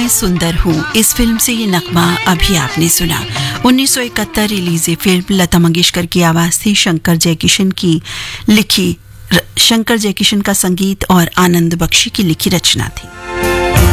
सुंदर हूँ, इस फिल्म से ये नगमा अभी आपने सुना। 1971 रिलीज ये फिल्म लता मंगेशकर की आवाज थी, शंकर जयकिशन का संगीत और आनंद बख्शी की लिखी रचना थी।